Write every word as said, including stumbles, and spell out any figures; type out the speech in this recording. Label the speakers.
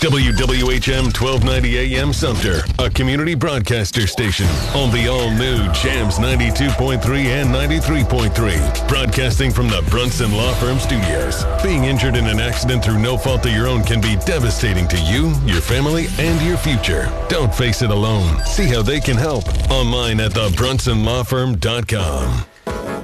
Speaker 1: W W H M twelve ninety A M Sumter, a community broadcaster station on the all-new Jams ninety-two point three and ninety-three point three. Broadcasting from the Brunson Law Firm Studios. Being injured in an accident through no fault of your own can be devastating to you, your family, and your future. Don't face it alone. See how they can help online at the brunson law firm dot com.